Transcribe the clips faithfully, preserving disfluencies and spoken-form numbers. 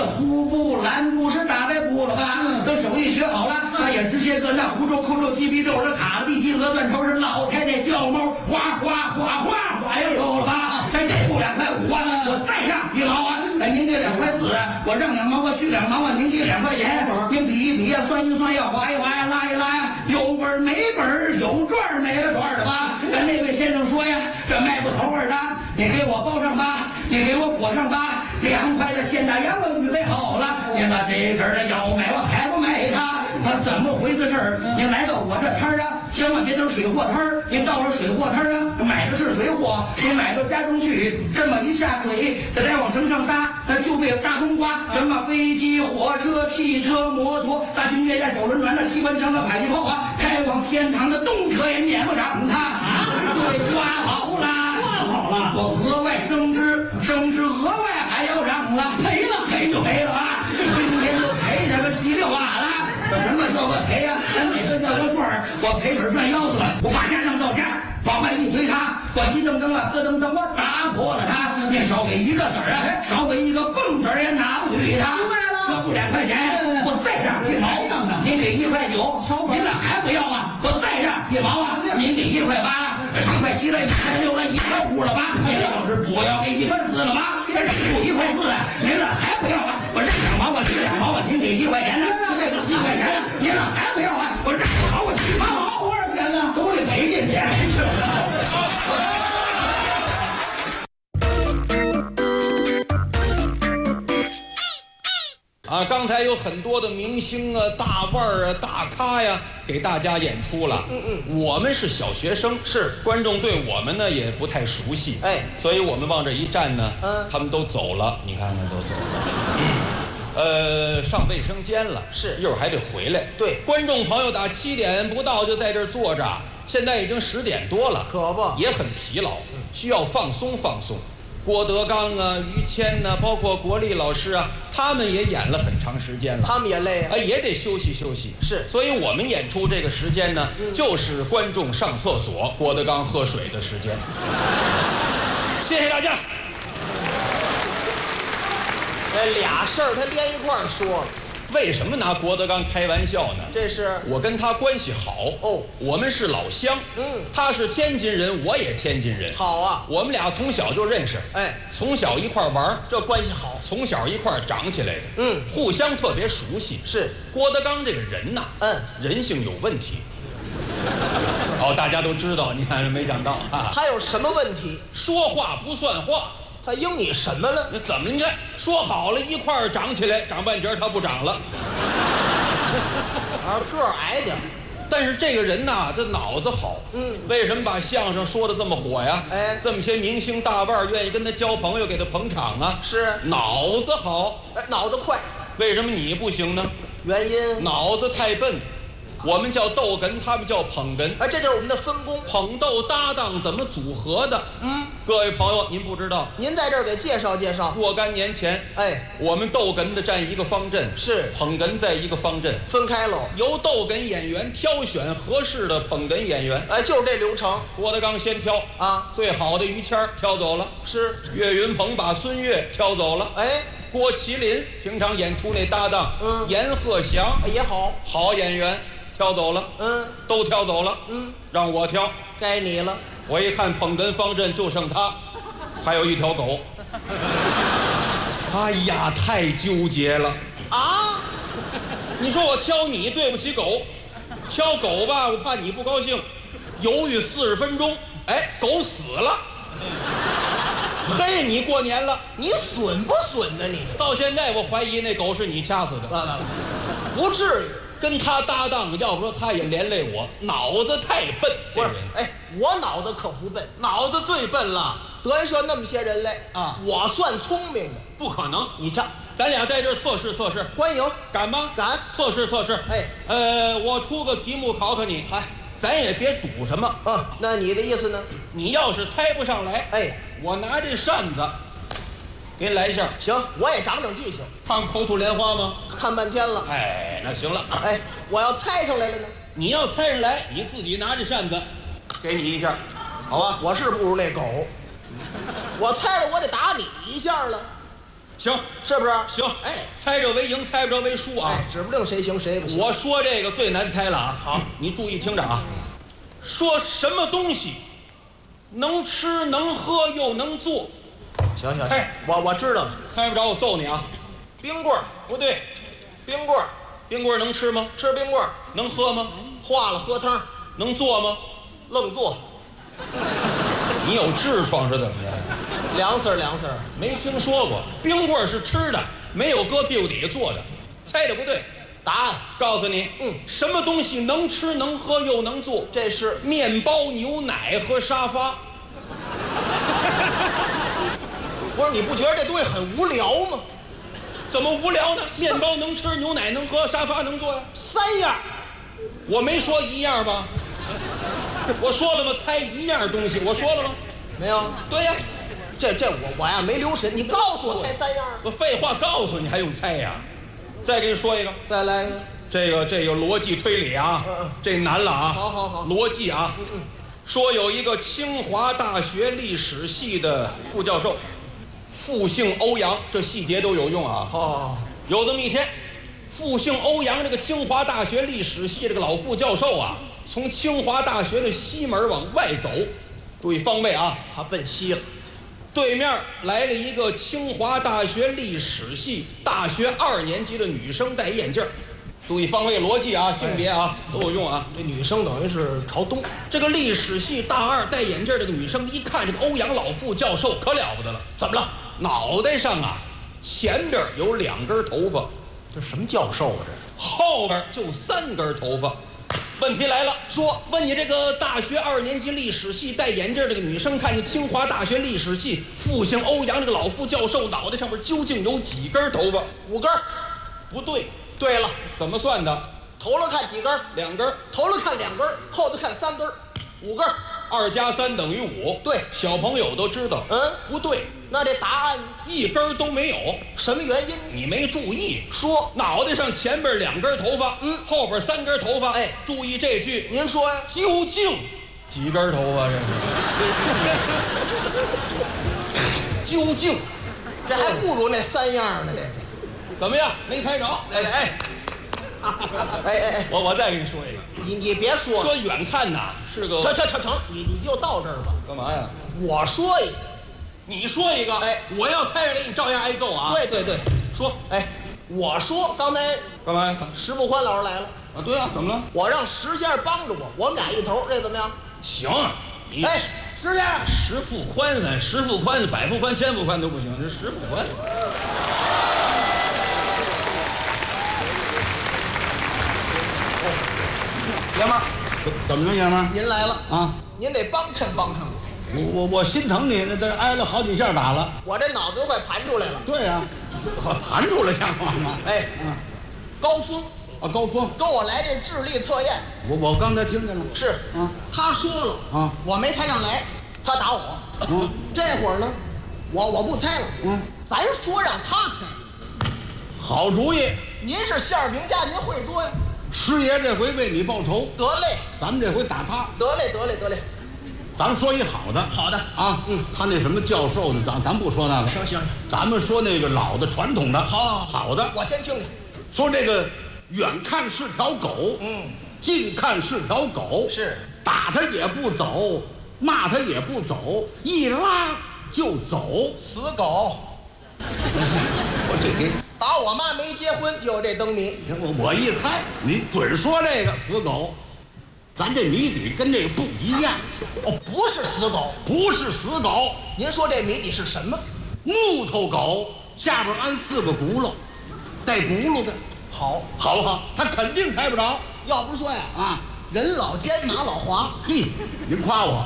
个胡布、蓝布是大白布了吧？等手艺学好了，他也直接搁那胡诌、抠诌、鸡皮皱是卡地鸡鹅断头是老太太叫猫，哗哗哗哗哗呀有了吧？咱这布两块五啊，我再让一毛啊，哎您这两块四啊，我让两毛我去两毛啊，您给两块钱，您比一比呀，算一算呀，划一划呀，拉一拉呀，有本没本，有赚没了赚的吧？那位先生说呀，这卖不头味的，你给我包上吧，你给我裹上吧，凉快的现大洋我预备好了，您把这阵儿的要买我还不买它？他怎么回事儿？您来到我这摊儿啊，千万别等水货摊儿。您到了水货摊儿啊，买的是水货，您买到家中去，这么一下水，这再往身上搭，它就被大冬瓜，什么飞机、火车、汽车、摩托、大军列战、手轮船、那机关枪的迫击炮啊，开往天堂的动车也撵不上它啊！对，刮好了，刮好了，我额外升职，升职额外还要涨了，赔了赔就赔了啊！今天就赔这个七六啊了。什么叫个赔呀、啊？咱哪个叫个赚儿？我赔本赚腰子了，我把家上到家，往外一推他，我一蹬蹬啊，咯噔噔，我打破了他。你少给一个子儿啊，少给一个蹦子儿也拿不去他。明白了，这不两块钱，我再让一毛，您给一块九，您这还不要啊？我再让一毛啊，您给一块八，一块七了，一块六了，一块五了吧？您要是不要给一块四了吧？这不一块四，您这还不要啊？我让两毛，我去两毛啊，您给一块钱呢？一块钱呢？您这还不要啊？我让两毛，我去八毛，多少钱呢？都得赔进去，是不是？ 啊，刚才有很多的明星啊、大腕儿啊、大咖呀，给大家演出了。嗯嗯，我们是小学生， 是观众对我们呢也不太熟悉， 哎， 所以我们往这一站呢， 嗯， 他们都走了，你看看都走了。嗯呃，上卫生间了， 是一会儿还得回来。 对， 观众朋友打七点不到就在这儿坐着，现在已经十点多了， 可不也很疲劳，需要放松放松。郭德纲啊、于谦呐、啊，包括国立老师啊，他们也演了很长时间了， 他们也累啊， 啊，也得休息休息。 是， 所以我们演出这个时间呢，嗯、就是观众上厕所、郭德纲喝水的时间。谢谢大家。 这俩事儿他连一块儿说， 为什么拿郭德纲开玩笑呢？ 这是我跟他关系好哦， 我们是老乡， 嗯， 他是天津人，我也天津人， 好啊， 我们俩从小就认识， 哎， 从小一块玩， 这关系好， 从小一块长起来的， 嗯， 互相特别熟悉。 是郭德纲这个人呐， 嗯， 人性有问题。哦，大家都知道，你看没想到啊， 他有什么问题？ 说话不算话。 他应你什么了？ 那怎么？你看说好了一块儿长起来，长半截他不长了， 啊，个儿矮点。 但是这个人呐，这脑子好。 嗯， 为什么把相声说的这么火呀？ 哎， 这么些明星大腕愿意跟他交朋友，给他捧场啊。 是， 脑子好。 哎，脑子快。 为什么你不行呢？ 原因脑子太笨。我们叫逗哏，他们叫捧哏。 哎，这就是我们的分工， 捧逗搭档怎么组合的？ 嗯， 各位朋友，您不知道， 您在这儿给介绍介绍。 若干年前， 哎， 我们逗哏的占一个方阵， 是捧哏在一个方阵， 分开喽。 由逗哏演员挑选合适的捧哏演员。 哎，就是这流程。 郭德纲先挑啊， 最好的于谦儿挑走了， 是岳云鹏把孙越挑走了。 哎， 郭麒麟平常演出那搭档， 嗯， 阎鹤祥也好， 好演员。挑走了， 嗯， 都挑走了， 嗯， 让我挑， 该你了。 我一看捧哏方阵就剩他，还有一条狗。哎呀，太纠结了啊！ 你说我挑你对不起狗，挑狗吧，我怕你不高兴，犹豫四十分钟，哎，狗死了。嘿，你过年了， 你损不损呢？你到现在我怀疑那狗是你掐死的， 不至于。 跟他搭档，要不说他也连累我，脑子太笨。这人， 哎，我脑子可不笨， 脑子最笨了。 德云社那么些人来啊， 我算聪明的。 不可能， 你瞧， 咱俩在这儿测试测试， 欢迎， 敢吗？ 敢， 测试测试。 哎， 呃，我出个题目考考你， 哎， 咱也别赌什么。 嗯，那你的意思呢？ 你要是猜不上来， 哎， 我拿这扇子给你来一下。 行，我也长长记性。 看口吐莲花吗？ 看半天了。 哎，那行了。 哎，我要猜上来了呢？ 你要猜上来，你自己拿着扇子，给你一下，好吧？ 我是不如那狗，我猜了我得打你一下了。 行， 是不是？ 行， 哎， 猜着为赢，猜不着为输啊。 哎，指不定谁行谁不行。 我说这个最难猜了啊。好，你注意听着啊。说什么东西能吃能喝又能做？ 行行， 哎我我知道了， 猜不着我揍你啊！ 冰棍儿， 不对， 冰棍儿， 冰棍儿能吃吗？ 吃冰棍儿， 能喝吗？ 化了喝汤， 能做吗？ 愣做， 你有痔疮是怎么着？ 凉丝儿凉丝儿。 没听说过，冰棍儿是吃的，没有搁屁股底下做的。猜的不对， 答案， 告诉你， 嗯， 什么东西能吃能喝又能做？ 这是面包、牛奶和沙发。 不是？你不觉得这东西很无聊吗？ 怎么无聊呢？面包能吃，牛奶能喝，沙发能坐呀。 三样， 我没说一样吧？我说了吗？猜一样东西，我说了吗？ 没有？ 对呀。 这这我我呀没留神，你告诉我猜三样。 我废话告诉你，还用猜呀？再给你说一个， 再来一个。 这个这个逻辑推理啊， 嗯嗯这难了啊。 好好好逻辑啊。 嗯嗯。 说有一个清华大学历史系的副教授，复姓欧阳，这细节都有用啊。 哦， 有这么一天，复姓欧阳这个清华大学历史系这个老副教授啊，从清华大学的西门往外走，注意方位啊， 他奔西了。 对面来了一个清华大学历史系大学二年级的女生，戴眼镜儿。注意方位逻辑啊，性别啊都有用啊。 这女生等于是朝东。 这个历史系大二戴眼镜这个女生一看这个欧阳老副教授可了不得了，怎么了？脑袋上啊前边有两根头发， 这什么教授啊？这后边就三根头发。问题来了，说问你这个大学二年级历史系戴眼镜这个女生，看见清华大学历史系复姓欧阳这个老副教授脑袋上面究竟有几根头发？ 五根。 不对。 对了， 怎么算的？ 头了看几根？ 两根。 头了看两根，后头看三根，五根。 二加三等于五。 对， 小朋友都知道。 嗯， 不对。 那这答案一根都没有。 什么原因？ 你没注意。 说脑袋上前边两根头发， 嗯， 后边三根头发。 哎， 注意这句。 您说呀？ 究竟几根头发？这是。究竟， 这还不如那三样呢。这个怎么样？没猜着？哎哎。 哎哎哎， 我我再给你说一个， 你你别说， 说远看呐是个成成成成，你你就到这儿吧。 干嘛呀？ 我说一个， 你说一个， 哎， 我要猜着给你照样挨揍啊。 对对对， 说， 哎，我说刚才干嘛呀？ 石富宽老师来了啊，对啊，怎么了？ 我让石先生帮着我，我们俩一头，这怎么样？ 行，你哎，石先生， 石富宽咱石富宽、百富宽、千富宽都不行，这石富宽。 爷们儿， 怎么着，爷们儿？ 您来了啊！ 您得帮衬帮衬我。 我我我心疼你，那这挨了好几下打了。 我这脑子都快盘出来了。 对呀、啊，可盘出来像话吗？ 哎， 嗯， 高峰啊，高峰跟我来这智力测验。 我我刚才听见了。 是啊， 他说了啊， 我没猜上来，他打我。 嗯， 这会儿呢，我我不猜了。 嗯， 咱说让他猜。 好主意。 您是馅儿饼家，您会多呀。 师爷这回为你报仇， 得嘞， 咱们这回打他。 得嘞，得嘞，得嘞。 咱们说一好的。 好的啊，嗯，他那什么教授呢？咱咱不说那个。 行行， 咱们说那个老的传统的。 好， 好的。 我先听听。 说这个远看是条狗， 嗯， 近看是条狗， 是打他也不走，骂他也不走，一拉就走。 死狗。 我这给打我妈没结婚就有这灯谜。 我我一猜，你准说这个死狗。咱这谜底跟这个不一样。 哦，不是死狗， 不是死狗。 您说这谜底是什么？ 木头狗下边安四个轱辘，带轱辘的。 好， 好不好？他肯定猜不着。 要不说呀， 啊， 人老奸马老滑。 嘿，您夸我。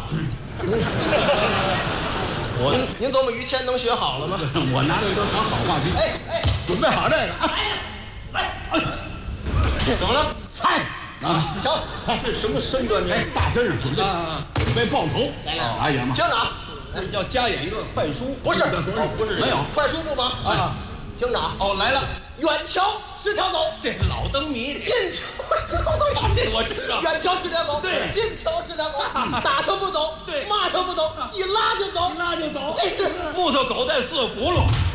我您您琢磨于谦能学好了吗？ 我拿这都当好话题。 哎哎， 准备好这个。 来来， 哎， 怎么了？ 猜啊！ 行， 看这什么身段？ 哎，大身上准备啊， 准备报仇。 来来， 来，爷们儿， 听着啊， 要加演一段快书？ 不是不是不是没有快书不忙啊。 听着啊， 哦，来了， 远瞧是条狗， 这老灯谜， 近瞧这我知道。 远瞧是条狗， 对近瞧是条狗，打它不走， 对骂它不走，一拉就走， 一拉就走， 这是木头狗带四个轱辘。